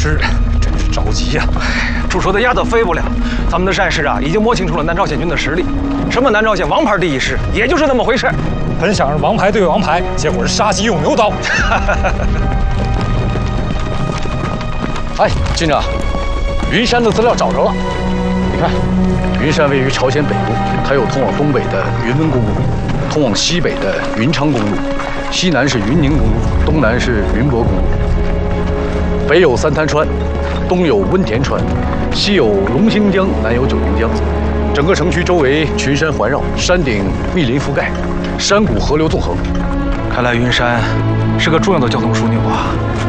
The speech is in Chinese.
是，真是着急呀！ 猪说的鸭子飞不了，咱们的战士啊，已经摸清楚了南朝鲜军的实力。什么南朝鲜王牌第一师，也就是那么回事。 本想是王牌对王牌，结果是杀鸡用牛刀。 哎，军长，云山的资料找着了。你看，云山位于朝鲜北部，它有通往东北的云温公路，通往西北的云昌公路，西南是云宁公路，东南是云博公路。北有三滩川，东有温田川，西有龙兴江，南有九陵江。整个城区周围群山环绕，山顶密林覆盖，山谷河流纵横。 看来云山是个重要的交通枢纽啊。